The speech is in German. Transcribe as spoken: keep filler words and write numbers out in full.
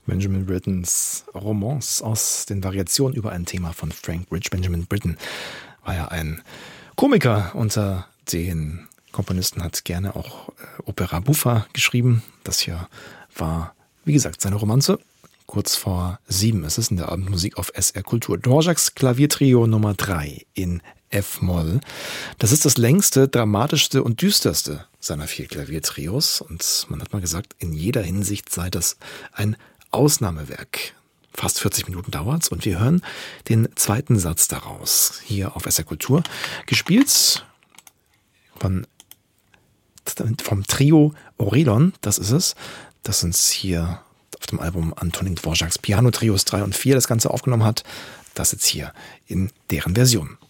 Benjamin Brittens Romance aus den Variationen über ein Thema von Frank Rich. Benjamin Britten war ja ein Komiker unter den Komponisten, hat gerne auch äh, Opera buffa geschrieben. Das hier war, wie gesagt, seine Romanze. Kurz vor sieben ist es in der Abendmusik auf S R Kultur. Dvořáks Klaviertrio Nummer drei in F-Moll. Das ist das längste, dramatischste und düsterste seiner vier Klaviertrios. Und man hat mal gesagt, in jeder Hinsicht sei das ein Ausnahmewerk. Fast vierzig Minuten dauert's und wir hören den zweiten Satz daraus hier auf S R Kultur. Gespielt von, vom Trio Orelon, das ist es, das uns hier auf dem Album Antonín Dvořáks Piano Trios drei und vier das Ganze aufgenommen hat. Das jetzt hier in deren Version.